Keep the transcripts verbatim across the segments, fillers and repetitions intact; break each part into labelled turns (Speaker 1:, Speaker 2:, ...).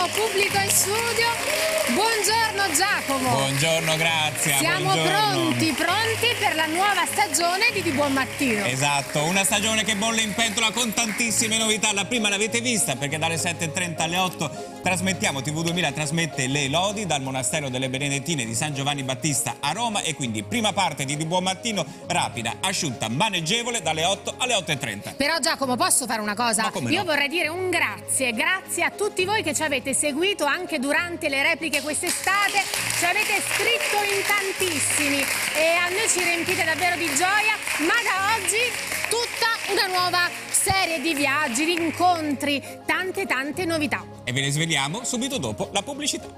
Speaker 1: pubblico in studio. Buongiorno Giacomo.
Speaker 2: Buongiorno Grazia.
Speaker 1: Siamo
Speaker 2: buongiorno.
Speaker 1: pronti, pronti per la nuova stagione di Di Buon Mattino.
Speaker 2: Esatto, una stagione che bolle in pentola con tantissime novità. La prima l'avete vista perché dalle sette e trenta alle otto trasmettiamo, T V duemila trasmette le lodi dal monastero delle Benedettine di San Giovanni Battista a Roma, e quindi prima parte di Di Buon Mattino, rapida, asciutta, maneggevole, dalle otto alle otto e trenta.
Speaker 1: Però Giacomo, posso fare una cosa?
Speaker 2: Ma come
Speaker 1: Io
Speaker 2: no?
Speaker 1: vorrei dire un grazie, grazie a tutti voi che ci avete seguito anche durante le repliche quest'estate, ci avete scritto in tantissimi e a noi ci riempite davvero di gioia, ma da oggi tutta una nuova serie di viaggi, di incontri, tante tante novità.
Speaker 2: E ve ne sveliamo subito dopo la pubblicità.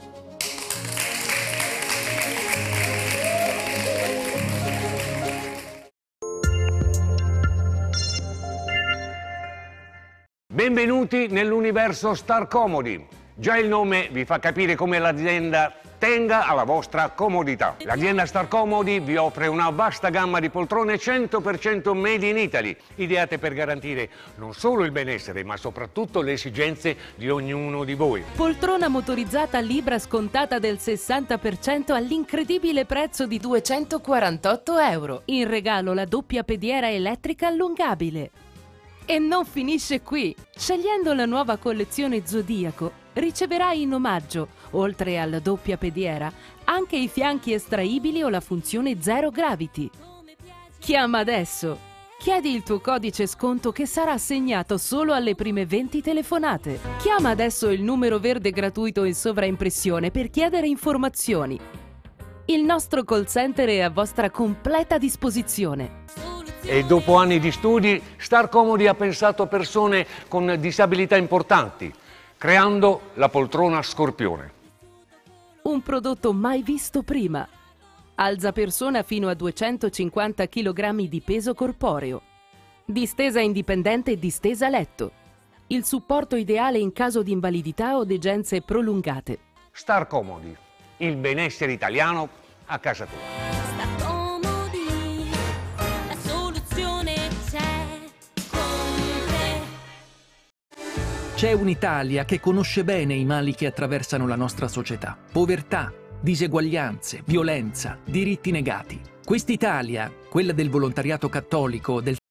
Speaker 3: Benvenuti nell'universo Star Comodi. Già il nome vi fa capire come l'azienda tenga alla vostra comodità. L'azienda Star Comodi vi offre una vasta gamma di poltrone cento per cento made in Italy, ideate per garantire non solo il benessere, ma soprattutto le esigenze di ognuno di voi.
Speaker 4: Poltrona motorizzata Libra scontata del sessanta per cento all'incredibile prezzo di duecentoquarantotto euro. In regalo la doppia pediera elettrica allungabile. E non finisce qui! Scegliendo la nuova collezione Zodiaco, riceverai in omaggio, oltre alla doppia pediera, anche i fianchi estraibili o la funzione Zero Gravity. Chiama adesso! Chiedi il tuo codice sconto che sarà assegnato solo alle prime venti telefonate. Chiama adesso il numero verde gratuito in sovraimpressione per chiedere informazioni. Il nostro call center è a vostra completa disposizione.
Speaker 3: E dopo anni di studi, Star Comodi ha pensato a persone con disabilità importanti, creando la poltrona Scorpione.
Speaker 4: Un prodotto mai visto prima. Alza persona fino a duecentocinquanta chilogrammi di peso corporeo. Distesa indipendente e distesa letto. Il supporto ideale in caso di invalidità o degenze prolungate.
Speaker 3: Star Comodi, il benessere italiano a casa tua.
Speaker 5: C'è un'Italia che conosce bene i mali che attraversano la nostra società. Povertà, diseguaglianze, violenza, diritti negati. Quest'Italia, quella del volontariato cattolico, del